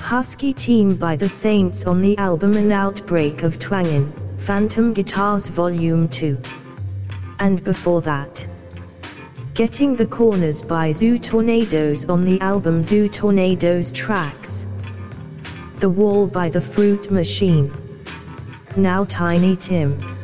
Husky Team by the Saints on the album An Outbreak of Twangin', Phantom Guitars Volume 2. And before that, Getting the Corners by Zoo Tornadoes on the album Zoo Tornadoes Tracks. The Wall by The Fruit Machine. Now Tiny Tim.